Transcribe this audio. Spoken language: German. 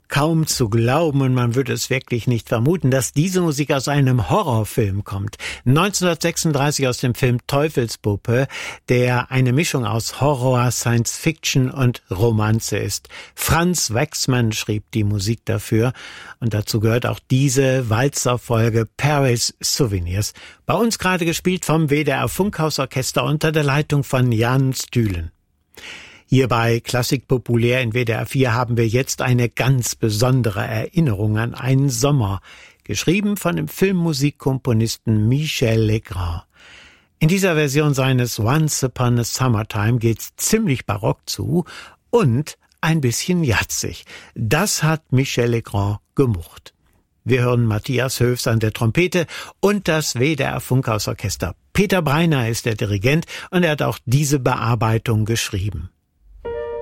Kaum zu glauben, und man würde es wirklich nicht vermuten, dass diese Musik aus einem Horrorfilm kommt. 1936 aus dem Film Teufelspuppe, der eine Mischung aus Horror, Science Fiction und Romanze ist. Franz Waxman schrieb die Musik dafür und dazu gehört auch diese Walzerfolge Paris Souvenirs. Bei uns gerade gespielt vom WDR Funkhausorchester unter der Leitung von Jan Stühlen. Hier bei Klassik Populär in WDR 4 haben wir jetzt eine ganz besondere Erinnerung an einen Sommer, geschrieben von dem Filmmusikkomponisten Michel Legrand. In dieser Version seines Once Upon a Summertime geht's ziemlich barock zu und ein bisschen jazzig. Das hat Michel Legrand gemocht. Wir hören Matthias Höfs an der Trompete und das WDR Funkhausorchester. Peter Breiner ist der Dirigent und er hat auch diese Bearbeitung geschrieben.